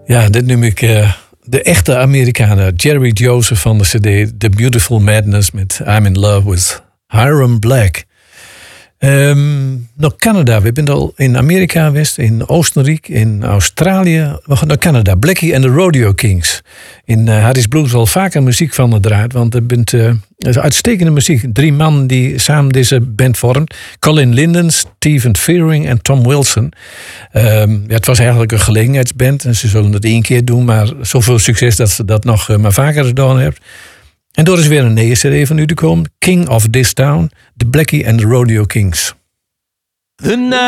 Ja, dit noem ik de echte Amerikaner. Jerry Joseph van de CD The Beautiful Madness met I'm in Love with Hiram Black. Naar Canada. We zijn al in Amerika geweest, in Oostenrijk, in Australië. We gaan naar Canada. Blackie and the Rodeo Kings. In Harris Blues al vaker muziek van de draad. Want er is uitstekende muziek. 3 mannen die samen deze band vormen. Colin Linden, Steven Fearing en Tom Wilson. Het was eigenlijk een gelegenheidsband. En ze zullen het 1 keer doen. Maar zoveel succes dat ze dat nog maar vaker gedaan hebben. En door is weer een nieuwe CD van u te komen. King of This Town, The Blackie and the Rodeo Kings.